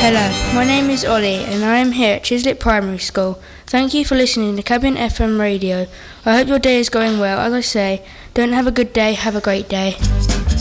Hello, my name is Ollie and I am here at Chiswick Primary School. Thank you for listening to Cabin FM Radio. I hope your day is going well. As I say, don't have a good day, have a great day.